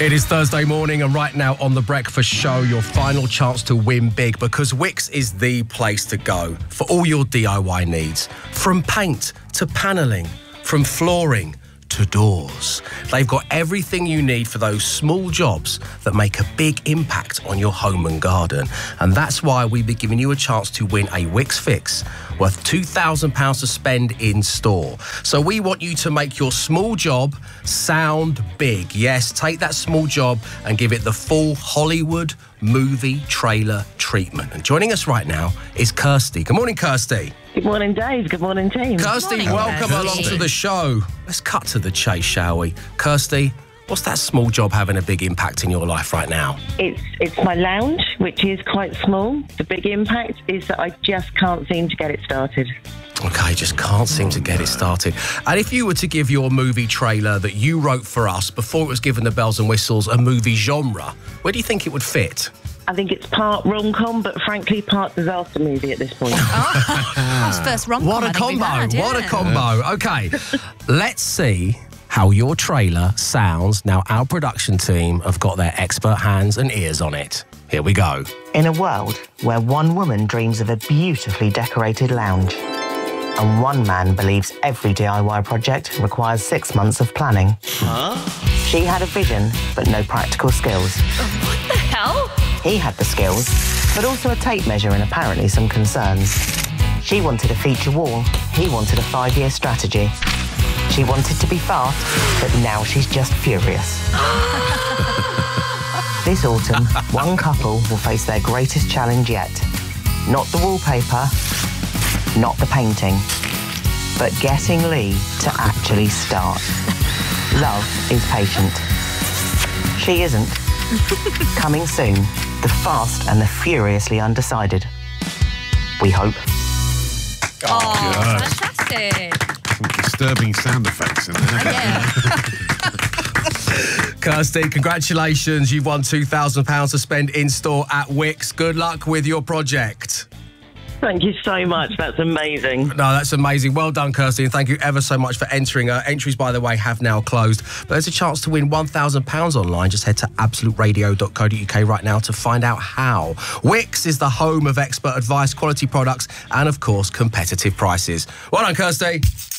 It is Thursday morning, and right now on The Breakfast Show, your final chance to win big, because Wickes is the place to go for all your DIY needs. From paint to panelling, from flooring to doors. They've got everything you need for those small jobs that make a big impact on your home and garden. And that's why we'll be giving you a chance to win a Wickes Fix worth £2,000 to spend in store. So we want you to make your small job sound big. Yes, take that small job and give it the full Hollywood movie trailer treatment. And joining us right now is Kirsty. Good morning, Kirsty. Good morning, Dave. Good morning, team. Kirsty, welcome along to the show. Let's cut to the chase, shall we? Kirsty, what's that small job having a big impact in your life right now? It's my lounge, which is quite small. The big impact is that I just can't seem to get it started. Okay, just can't seem to get it started. And if you were to give your movie trailer that you wrote for us before it was given the bells and whistles a movie genre, where do you think it would fit? I think it's part rom-com, but frankly, part disaster movie at this point. That's first rom-com. What a combo, what a combo. Okay, let's see how your trailer sounds now our production team have got their expert hands and ears on it. Here we go. In a world where one woman dreams of a beautifully decorated lounge, and one man believes every DIY project requires 6 months of planning. She had a vision, but no practical skills. What the hell? He had the skills, but also a tape measure and apparently some concerns. She wanted a feature wall. He wanted a 5-year strategy. She wanted to be fast, but now she's just furious. This autumn, one couple will face their greatest challenge yet. Not the wallpaper, not the painting, but getting Lee to actually start. Love is patient. She isn't. Coming soon, the fast and the furiously undecided. We hope. Oh, fantastic. Some disturbing sound effects in there. Yeah. Kirsty, congratulations. You've won £2,000 to spend in store at Wickes. Good luck with your project. Thank you so much. That's amazing. No, that's amazing. Well done, Kirsty, and thank you ever so much for entering. Entries, by the way, have now closed. But there's a chance to win £1,000 online. Just head to absoluteradio.co.uk right now to find out how. Wickes is the home of expert advice, quality products, and, of course, competitive prices. Well done, Kirsty.